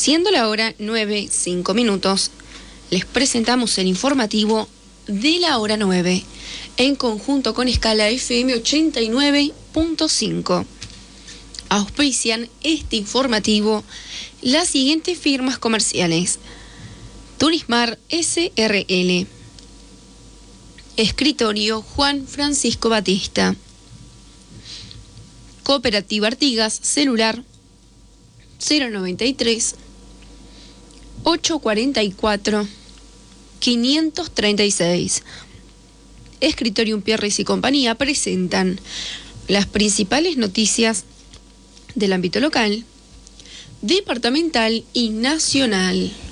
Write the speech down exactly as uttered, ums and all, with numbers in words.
Siendo la hora nueve, cinco minutos, les presentamos el informativo de la hora nueve, en conjunto con Escala F M ochenta y nueve punto cinco. Auspician este informativo las siguientes firmas comerciales: Turismar S R L, Escritorio Juan Francisco Batista, Cooperativa Artigas, celular cero noventa y tres, ochocientos cuarenta y cuatro, quinientos treinta y seis. Escritorium Pierres y compañía presentan las principales noticias del ámbito local, departamental y nacional.